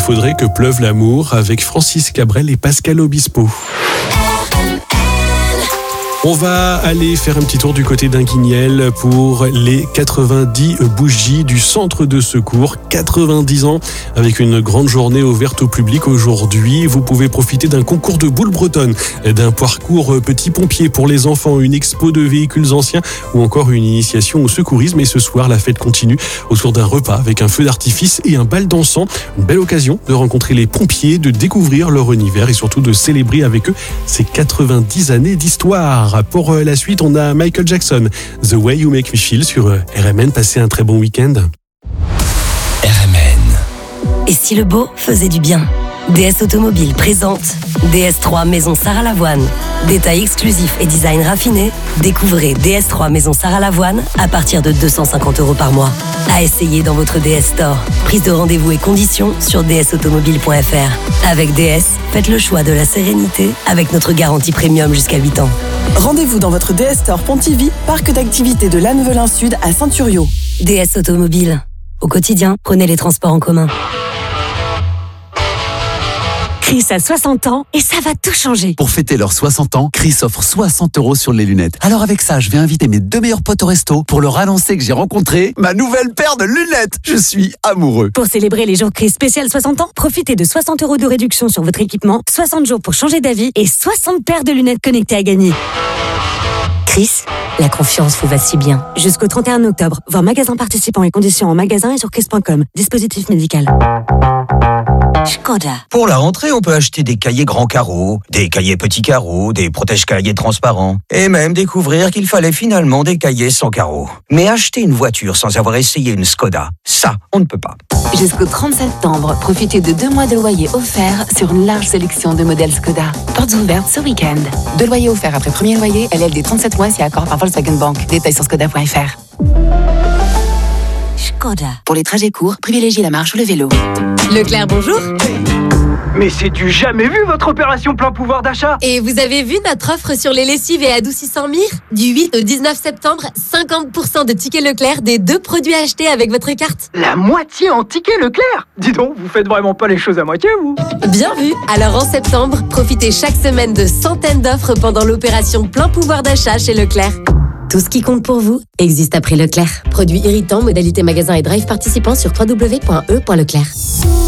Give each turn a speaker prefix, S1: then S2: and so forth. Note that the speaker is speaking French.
S1: faudrait que pleuve l'amour avec Francis Cabrel et Pascal Obispo. On va aller faire un petit tour du côté d'Inguignel pour les 90 bougies du centre de secours. 90 ans avec une grande journée ouverte au public aujourd'hui. Vous pouvez profiter d'un concours de boules bretonnes, d'un parcours petit pompier pour les enfants, une expo de véhicules anciens ou encore une initiation au secourisme. Et ce soir, la fête continue autour d'un repas avec un feu d'artifice et un bal dansant. Une belle occasion de rencontrer les pompiers, de découvrir leur univers et surtout de célébrer avec eux ces 90 années d'histoire. Pour la suite, on a Michael Jackson, The Way You Make Me Feel sur RMN. Passez un très bon week-end.
S2: RMN. Et si le beau faisait du bien? DS Automobile présente DS3 Maison Sarah Lavoine. Détails exclusifs et design raffiné, découvrez DS3 Maison Sarah Lavoine à partir de 250 € par mois. À essayer dans votre DS Store. Prise de rendez-vous et conditions sur dsautomobile.fr. Avec DS, faites le choix de la sérénité avec notre garantie premium jusqu'à 8 ans.
S3: Rendez-vous dans votre DS Store Pontivy, parc d'activités de Lannevelin Sud à Saint-Thuriau.
S2: DS Automobile. Au quotidien, prenez les transports en commun.
S4: Chris a 60 ans et ça va tout changer.
S5: Pour fêter leurs 60 ans, Chris offre 60 € sur les lunettes. Alors avec ça, je vais inviter mes 2 meilleurs potes au resto pour leur annoncer que j'ai rencontré ma nouvelle paire de lunettes. Je suis amoureux.
S4: Pour célébrer les jours Chris spécial 60 ans, profitez de 60 € de réduction sur votre équipement, 60 jours pour changer d'avis et 60 paires de lunettes connectées à gagner. Chris, la confiance vous va si bien. Jusqu'au 31 octobre, voir magasin participants et conditions en magasin et sur chris.com. Dispositif médical.
S2: Škoda.
S6: Pour la rentrée, on peut acheter des cahiers grands carreaux, des cahiers petits carreaux, des protège-cahiers transparents. Et même découvrir qu'il fallait finalement des cahiers sans carreaux. Mais acheter une voiture sans avoir essayé une Škoda, ça, on ne peut pas.
S7: Jusqu'au 30 septembre, profitez de 2 mois de loyer offerts sur une large sélection de modèles Škoda. Portes ouvertes ce week-end. 2 loyers offerts après premier loyer, LLD 37 mois si accord par Volkswagen Bank. Détails sur škoda.fr.
S2: Škoda.
S7: Pour les trajets courts, privilégiez la marche ou le vélo.
S8: Leclerc, bonjour.
S9: Mais c'est du jamais vu votre opération plein pouvoir d'achat.
S8: Et vous avez vu notre offre sur les lessives et adoucissants Mire? Du 8 au 19 septembre, 50% de tickets Leclerc des 2 produits achetés avec votre carte.
S9: La moitié en tickets Leclerc. Dis donc, vous faites vraiment pas les choses à moitié, vous?
S8: Bien vu. Alors en septembre, profitez chaque semaine de centaines d'offres pendant l'opération plein pouvoir d'achat chez Leclerc. Tout ce qui compte pour vous existe après Leclerc. Produits irritants, modalité magasin et drive participants sur www.e.leclerc.